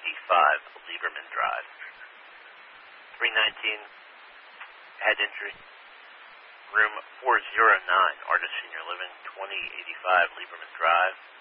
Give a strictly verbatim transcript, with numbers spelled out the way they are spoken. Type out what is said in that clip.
eighty-five Lieberman Drive. three nineteen, head injury. Room four oh nine, Artist Senior Living, twenty eighty-five Lieberman Drive.